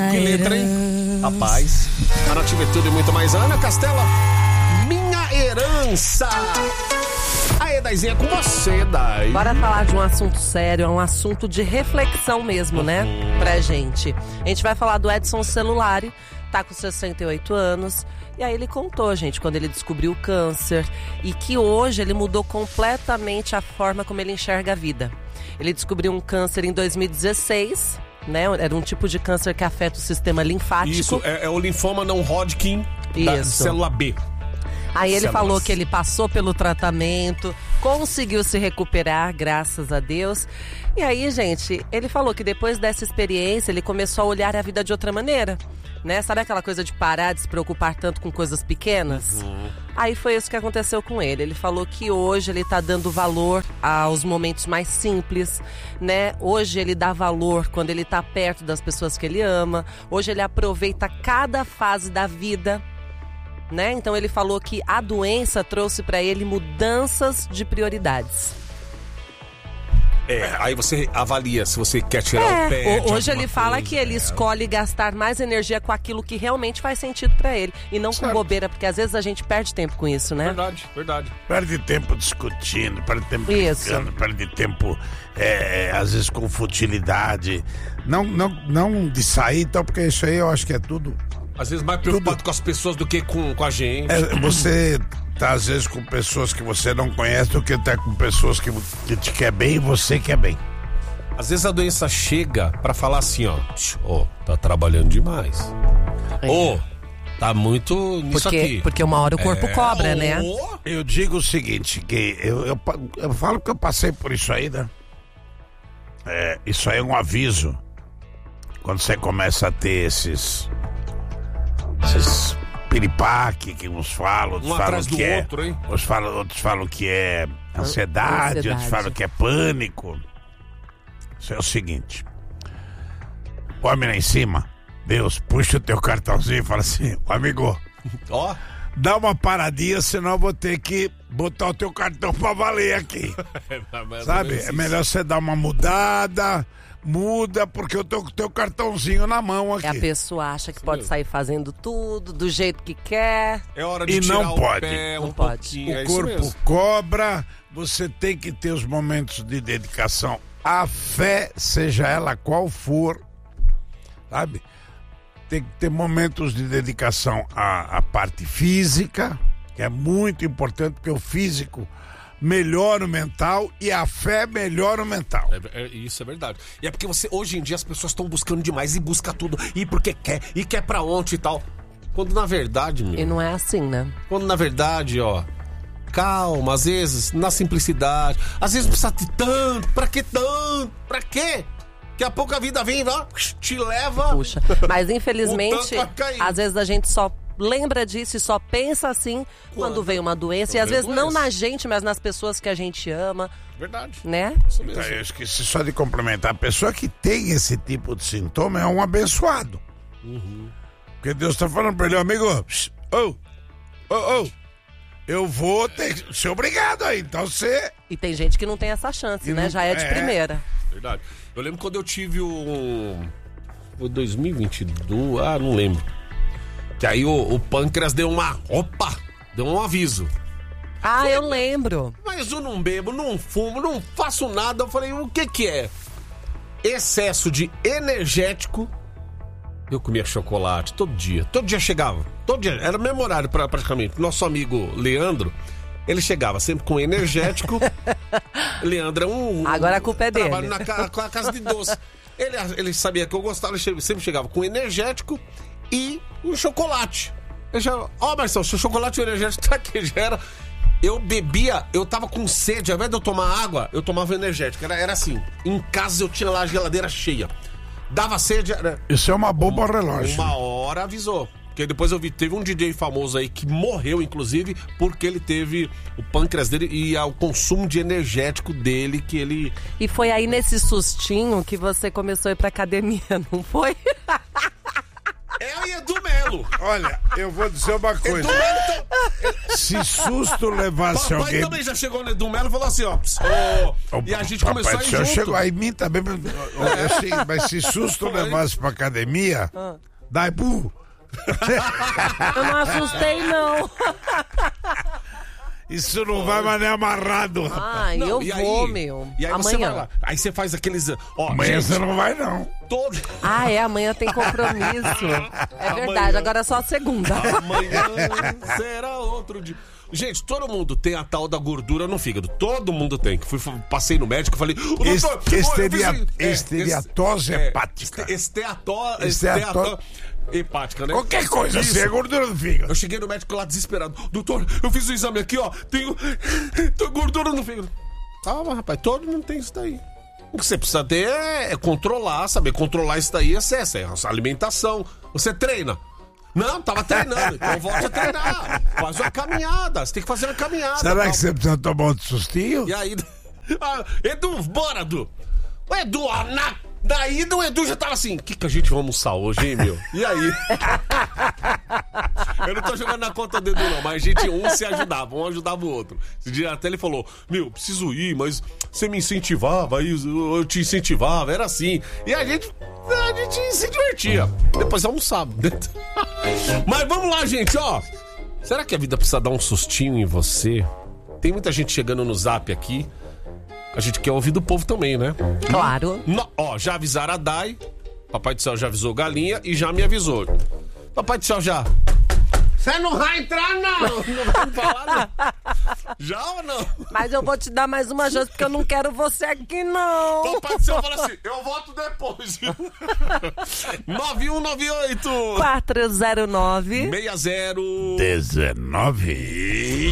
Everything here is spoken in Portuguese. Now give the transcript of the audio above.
Que letra, hein? Rapaz, a Nativa é tudo e muito mais. Ana Castela, Minha Herança. Aê, Daizinha, com você, Dai. Bora falar de um assunto sério, é um assunto de reflexão mesmo, né? Pra gente. A gente vai falar do Edson Celulari, tá com 68 anos. E aí ele contou, gente, quando ele descobriu o câncer e que hoje ele mudou completamente a forma como ele enxerga a vida. Ele descobriu um câncer em 2016, né? Era um tipo de câncer que afeta o sistema linfático. Isso, é o linfoma não Hodgkin da célula B. Aí ele falou que ele passou pelo tratamento, conseguiu se recuperar, graças a Deus. E aí, gente, ele falou que depois dessa experiência, ele começou a olhar a vida de outra maneira, né? Sabe aquela coisa de parar de se preocupar tanto com coisas pequenas? Aí foi isso que aconteceu com ele. Ele falou que hoje ele tá dando valor aos momentos mais simples, né? Hoje ele dá valor quando ele tá perto das pessoas que ele ama. Hoje ele aproveita cada fase da vida, né? Então ele falou que a doença trouxe para ele mudanças de prioridades. Aí você avalia se você quer tirar o pé. Hoje ele fala que ele escolhe gastar mais energia com aquilo que realmente faz sentido para ele e não com bobeira, porque às vezes a gente perde tempo com isso, né? Verdade. Perde tempo discutindo, perde tempo brincando, perde tempo às vezes com futilidade. Não de sair, então, porque isso aí eu acho que é tudo. Às vezes mais preocupado com as pessoas do que com a gente. Você tá às vezes com pessoas que você não conhece do que tá com pessoas que te quer bem e você quer bem. Às vezes a doença chega pra falar assim, ó, tá trabalhando demais. Tá muito nisso aqui. Porque uma hora o corpo cobra, né? Eu digo o seguinte, que eu falo que eu passei por isso aí, né? Isso aí é um aviso. Quando você começa a ter esses piripaque que uns falam, outros falam que é outro, hein? Outros falam que é ansiedade, outros falam que é pânico. Isso é o seguinte: põe lá em cima, Deus, puxa o teu cartãozinho e fala assim: amigo, dá uma paradinha, senão eu vou ter que botar o teu cartão pra valer aqui. Sabe? É melhor você dar uma mudada. Muda, porque eu tô com o teu cartãozinho na mão aqui. E a pessoa acha que pode sair fazendo tudo, do jeito que quer. É hora de tirar não pode. Pé, não pode. O corpo cobra, você tem que ter os momentos de dedicação à fé, seja ela qual for, sabe? Tem que ter momentos de dedicação à parte física, que é muito importante, porque o físico melhora o mental e a fé melhora o mental. Isso é verdade. E é porque hoje em dia as pessoas estão buscando demais e busca tudo, e porque quer, e quer pra ontem e tal. Quando na verdade, E não é assim, né? Quando na verdade, calma, às vezes, na simplicidade, às vezes não precisa de tanto, pra que tanto? Pra quê? Daqui a pouco a vida vem, te leva. Puxa, mas infelizmente, às vezes a gente só lembra disso e só pensa assim quando vem uma doença. E às vezes não na gente, mas nas pessoas que a gente ama. Verdade. Né? Isso mesmo. Eu esqueci só de complementar. A pessoa que tem esse tipo de sintoma é um abençoado. Porque Deus tá falando pra ele, amigo, eu vou ser obrigado aí. Então você... E tem gente que não tem essa chance, né? Já é de primeira. Verdade. Eu lembro quando eu tive Foi 2022, não lembro. Que aí o pâncreas deu um aviso. Eu lembro. Mas eu não bebo, não fumo, não faço nada. Eu falei, o que é? Excesso de energético. Eu comia chocolate todo dia chegava. Todo dia, era mesmo horário praticamente. Nosso amigo Leandro, ele chegava sempre com energético. Leandro é Agora a culpa é dele. Trabalha na casa de doce. Ele sabia que eu gostava, ele sempre chegava com energético e um chocolate. Eu já, Marcelo, seu chocolate e o energético tá aqui, já era. Eu bebia, eu tava com sede, ao invés de eu tomar água, eu tomava energético. Era assim, em casa eu tinha lá a geladeira cheia. Dava sede. Isso é uma bomba relógio. Uma hora avisou. Porque depois eu vi, teve um DJ famoso aí que morreu, inclusive, porque ele teve o pâncreas dele e o consumo de energético dele que ele... E foi aí nesse sustinho que você começou a ir pra academia, não foi? e Edu Melo. Olha, eu vou dizer uma coisa. Edu Melo Se susto levasse Papai alguém... também já chegou no Edu Melo e falou assim, ó. E a gente começou a ir junto. Chegou aí em mim também. Assim, mas se susto levasse pra academia, dai burro. Eu não assustei, não. Isso não vai mais nem amarrado, rapaz. Ai, Não, eu e vou, aí, meu. E aí você vai lá. Aí você faz aqueles... Ó, Amanhã gente, você não vai, não. todo... Ah, é, amanhã tem compromisso. É verdade, agora é só a segunda. Amanhã será outro dia. Gente, todo mundo tem a tal da gordura no fígado. Todo mundo tem. Passei no médico e falei... Esteatose hepática. Esteatose hepática, né? Qualquer coisa assim, é gordura do fígado. Eu cheguei no médico lá desesperado. Doutor, eu fiz o exame aqui, ó. Tenho gordura no fígado. Calma, rapaz, todo mundo tem isso daí. O que você precisa ter é controlar, saber controlar isso daí, é a alimentação. Você treina. Não, tava treinando, então volte a treinar. Faz uma caminhada, você tem que fazer uma caminhada. Será que você precisa tomar outro sustinho? E aí, Edu, bora, Edu. O Edu, na ida o Edu já tava assim, o que a gente vai almoçar hoje, hein, meu? E aí? Eu não tô jogando na conta do Edu, não, mas a gente, um se ajudava, um ajudava o outro. Esse dia até ele falou, preciso ir, mas você me incentivava, eu te incentivava, era assim. E a gente se divertia. Depois almoçava. Mas vamos lá, gente, ó. Será que a vida precisa dar um sustinho em você? Tem muita gente chegando no zap aqui. A gente quer ouvir do povo também, né? Claro. Ó, já avisaram a Dai. Papai do Céu já avisou Galinha e já me avisou. Papai do Céu já... Você não vai entrar, não! Não vai falar, não. Já ou não? Mas eu vou te dar mais uma chance, porque eu não quero você aqui, não. Papai do Céu fala assim, eu volto depois. 9198 409 60 19